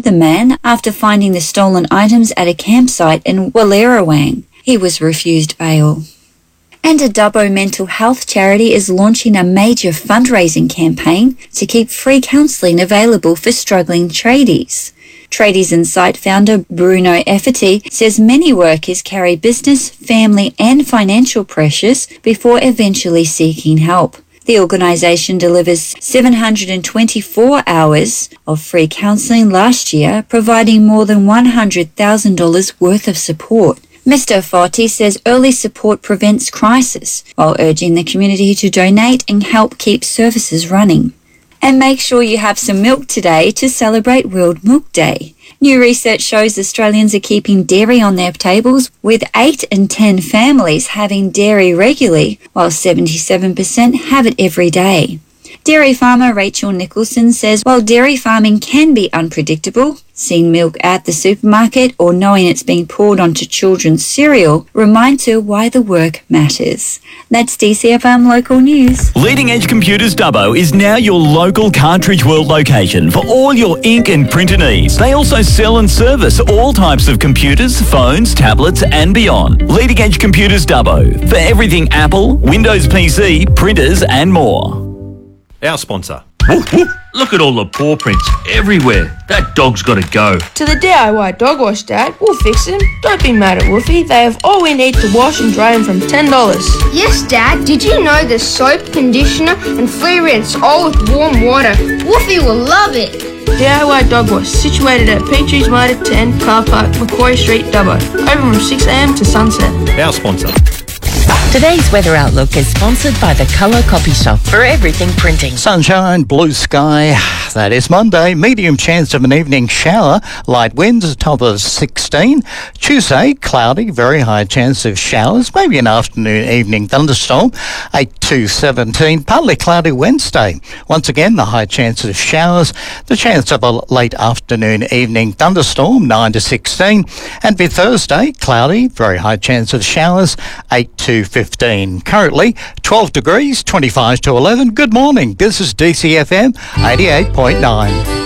arrested the man after finding the stolen items at a campsite in Wallerawang. He was refused bail. And a Dubbo mental health charity is launching a major fundraising campaign to keep free counselling available for struggling tradies. Tradies Insight founder Bruno Efferty says many workers carry business, family and financial pressures before eventually seeking help. The organisation delivers 724 hours of free counselling last year, providing more than $100,000 worth of support. Mr. Foti says early support prevents crisis, while urging the community to donate and help keep services running. And make sure you have some milk today to celebrate World Milk Day. New research shows Australians are keeping dairy on their tables, with 8 in 10 families having dairy regularly, while 77% have it every day. Dairy farmer Rachel Nicholson says while dairy farming can be unpredictable, seeing milk at the supermarket or knowing it's being poured onto children's cereal reminds her why the work matters. That's DCFM Local News. Leading Edge Computers Dubbo is now your local Cartridge World location for all your ink and printer needs. They also sell and service all types of computers, phones, tablets and beyond. Leading Edge Computers Dubbo for everything Apple, Windows PC, printers and more. Our sponsor. Look at all the paw prints everywhere. That dog's got to go. To the DIY dog wash, Dad. We'll fix him. Don't be mad at Woofy. They have all we need to wash and dry him from $10. Yes, Dad. Did you know there's soap, conditioner and free rinse, all with warm water? Woofy will love it. DIY dog wash, situated at Petrie's Motor 10 Car Park, Macquarie Street, Dubbo. Open from 6 a.m. to sunset. Our sponsor. Today's weather outlook is sponsored by the Colour Copy Shop for everything printing. Sunshine, blue sky. That is Monday. Medium chance of an evening shower. Light winds, a top of 16. Tuesday, cloudy, very high chance of showers. Maybe an afternoon, evening thunderstorm. 8 to 17. Partly cloudy Wednesday. Once again, the high chance of showers. The chance of a late afternoon, evening thunderstorm. 9 to 16. And for Thursday, cloudy, very high chance of showers. 8 to 15. Currently 12 degrees, 25 to 11. Good morning. This is DCFM 88.9.